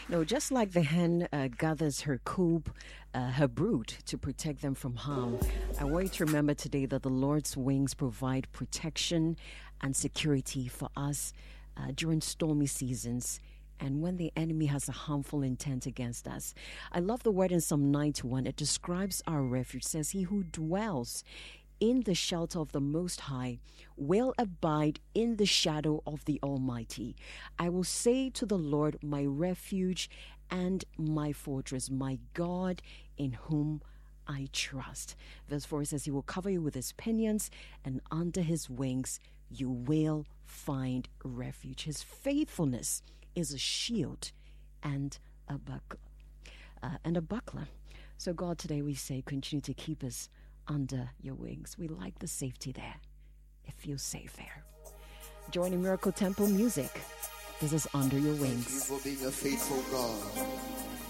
No, just like the hen gathers her coop, her brood to protect them from harm, I want you to remember today that the Lord's wings provide protection and security for us during stormy seasons and when the enemy has a harmful intent against us. I love the word in Psalm 91. It describes our refuge. It says, "He who dwells in the shelter of the Most High will abide in the shadow of the Almighty. I will say to the Lord, my refuge and my fortress, my God in whom I trust." Verse 4 says, "He will cover you with his pinions, and under his wings you will find refuge." His faithfulness is a shield and a buckler. So God, today we say, continue to keep us under your wings. We like the safety there. It feels safe there. Joining Miracle Temple Music. This is Under Your Wings. Thank you for being a faithful God.